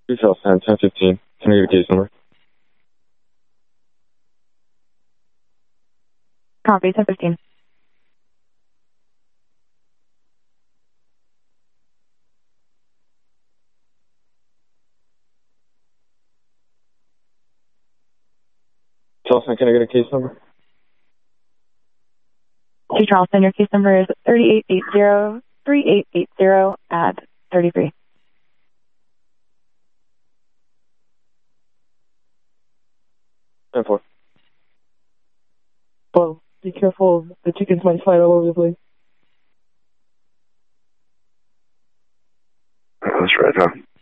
Retail sign 1015. Can I get a case number? Copy, 1015. Charleston, can I get a case number? Hey, Charleston, your case number is 3880-3880 at 33. And 4. Well, be careful. The chickens might fly all over the place. That's right, huh?